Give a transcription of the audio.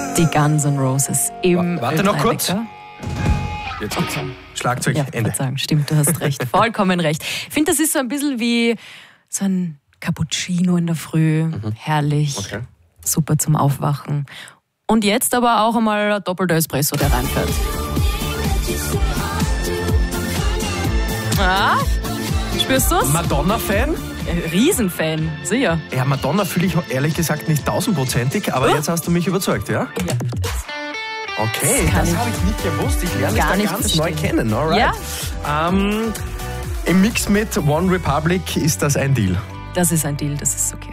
Die Guns N' Roses im Warte noch kurz. Ö3-Wecker. Jetzt geht's. Schlagzeug, Ja, Ende. sagen, stimmt, du hast recht. Vollkommen recht. Ich finde, das ist so ein bisschen wie so ein Cappuccino in der Früh. Herrlich. Okay. Super zum Aufwachen. Und jetzt aber auch einmal ein doppelter Espresso, der reinfährt. Ah, spürst du's? Madonna-Fan? Riesenfan, sicher. Ja, Madonna fühle ich ehrlich gesagt nicht 1000%, aber jetzt hast du mich überzeugt, ja? Ja. Okay, Das kann das ich habe ich nicht gewusst. Ich lerne dich gar da nicht ganz neu verstehen. kennen, alright? Im Mix mit One Republic ist das ein Deal. Das ist ein Deal, das ist okay.